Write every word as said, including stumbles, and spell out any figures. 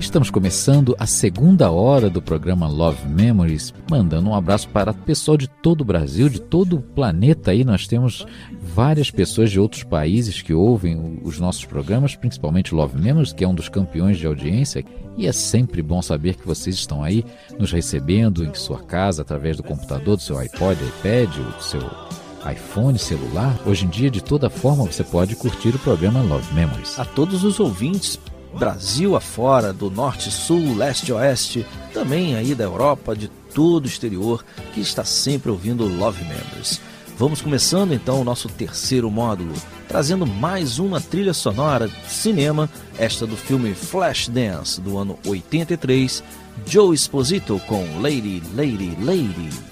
Estamos começando a segunda hora do programa Love Memories, mandando um abraço para o pessoal de todo o Brasil, de todo o planeta aí. Nós temos várias pessoas de outros países que ouvem os nossos programas, principalmente Love Memories, que é um dos campeões de audiência. E é sempre bom saber que vocês estão aí nos recebendo em sua casa, através do computador, do seu iPod, iPad, do seu iPhone, celular. Hoje em dia, de toda forma, você pode curtir o programa Love Memories. A todos os ouvintes, Brasil afora, do norte, sul, leste, oeste, também aí da Europa, de todo o exterior, que está sempre ouvindo Love Memories. Vamos começando então o nosso terceiro módulo, trazendo mais uma trilha sonora de cinema, esta do filme Flashdance, do ano oitenta e três, Joe Esposito com Lady, Lady, Lady.